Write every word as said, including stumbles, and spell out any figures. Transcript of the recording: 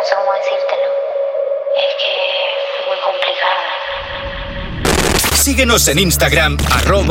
sé cómo decírtelo. Es que es muy complicado. Síguenos en Instagram, arroba